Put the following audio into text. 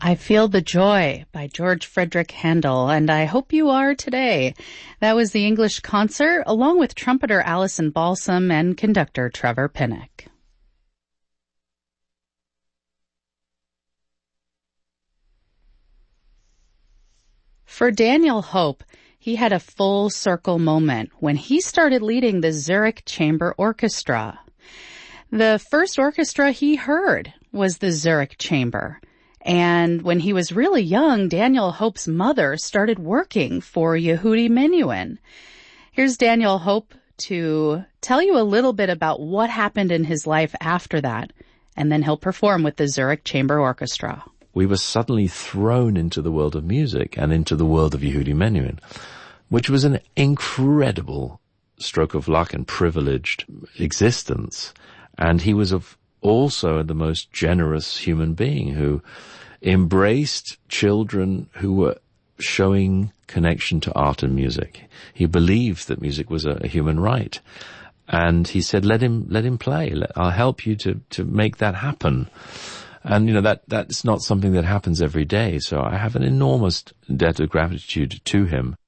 I Feel the Joy by George Frederick Handel, and I hope you are today. That was the English concert, along with trumpeter Alison Balsam and conductor Trevor Pinnock. For Daniel Hope, he had a full circle moment when he started leading the Zurich Chamber Orchestra. The first orchestra he heard was the Zurich Chamber. And when he was really young, Daniel Hope's mother started working for Yehudi Menuhin. Here's Daniel Hope to tell you a little bit about what happened in his life after that, and then he'll perform with the Zurich Chamber Orchestra. We were suddenly thrown into the world of music and into the world of Yehudi Menuhin, which was an incredible stroke of luck and privileged existence. And he was also the most generous human being who embraced children who were showing connection to art and music. He believed that music was a human right. And he said, let him play. I'll help you to make that happen. And, that's not something that happens every day. So I have an enormous debt of gratitude to him.